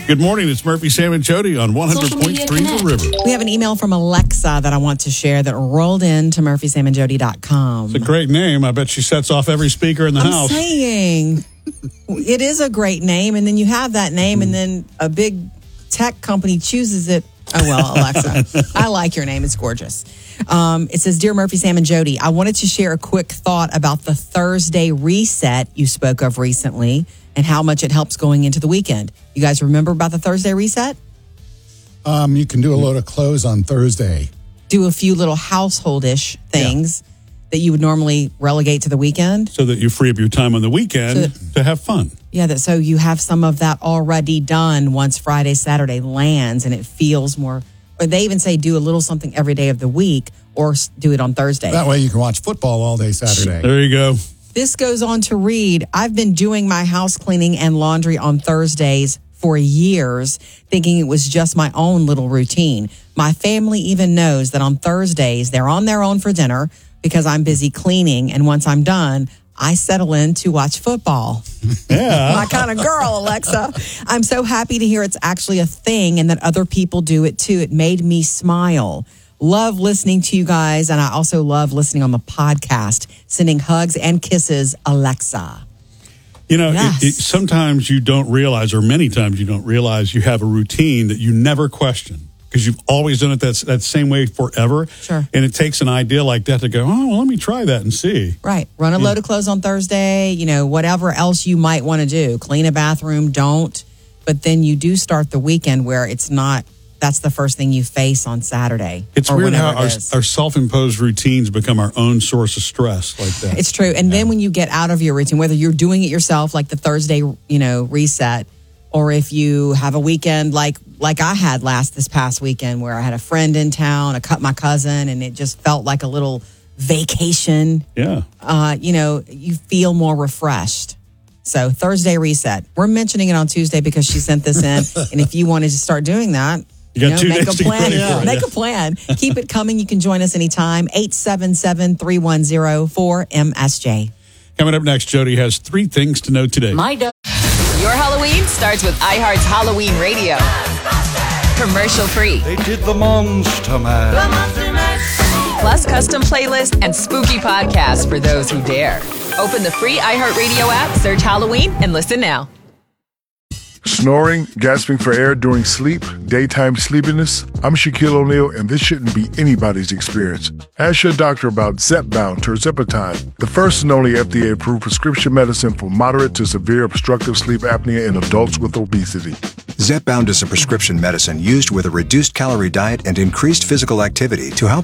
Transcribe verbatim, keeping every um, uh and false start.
Good morning. It's Murphy, Sam, and Jody on one hundred point three The River. We have an email from Alexa that I want to share that rolled into murphy sam and jody dot com. It's a great name. I bet she sets off every speaker in the I'm house. I'm saying it is a great name, and then you have that name, and then a big tech company chooses it. Oh, well, Alexa, I like your name. It's gorgeous. Um, it says, Dear Murphy, Sam, and Jody, I wanted to share a quick thought about the Thursday reset you spoke of recently and how much it helps going into the weekend. You guys remember about the Thursday reset? Um, you can do a load of clothes on Thursday. Do a few little household-ish things yeah. that you would normally relegate to the weekend. So that you free up your time on the weekend so that, to have fun. Yeah, that so you have some of that already done once Friday, Saturday lands, and it feels more... Or they even say do a little something every day of the week or do it on Thursday. That way you can watch football all day Saturday. There you go. This goes on to read, I've been doing my house cleaning and laundry on Thursdays for years, thinking it was just my own little routine. My family even knows that on Thursdays, they're on their own for dinner because I'm busy cleaning. And once I'm done, I settle in to watch football. Yeah. My kind of girl, Alexa. I'm so happy to hear it's actually a thing and that other people do it too. It made me smile. Love listening to you guys, and I also love listening on the podcast. Sending hugs and kisses, Alexa. You know, yes. it, it, sometimes you don't realize, or many times you don't realize, you have a routine that you never question because you've always done it that, that same way forever. Sure. And it takes an idea like that to go, oh, well, let me try that and see. Right. Run a yeah. load of clothes on Thursday, you know, whatever else you might want to do. Clean a bathroom, don't. But then you do start the weekend where it's not. That's the first thing you face on Saturday. It's weird how it our, our self-imposed routines become our own source of stress like that. It's true. And yeah. then when you get out of your routine, whether you're doing it yourself, like the Thursday, you know, reset, or if you have a weekend like like I had last this past weekend where I had a friend in town, I cut my cousin, and it just felt like a little vacation. Yeah. Uh, you know, you feel more refreshed. So Thursday reset. We're mentioning it on Tuesday because she sent this in. And if you wanted to start doing that, You got you know, two make days a plan. to yeah. Make a plan. Keep it coming. You can join us anytime. eight seven seven, three one zero, four M S J. Coming up next, Jody has three things to know today. My do- Your Halloween starts with iHeart's Halloween Radio. Commercial free. They did the Monster Mash. The Monster Mash. Plus custom playlists and spooky podcasts for those who dare. Open the free iHeartRadio app, search Halloween, and listen now. Snoring, gasping for air during sleep, daytime sleepiness? I'm Shaquille O'Neal, and this shouldn't be anybody's experience. Ask your doctor about Zepbound tirzepatide, the first and only F D A-approved prescription medicine for moderate to severe obstructive sleep apnea in adults with obesity. Zepbound is a prescription medicine used with a reduced calorie diet and increased physical activity to help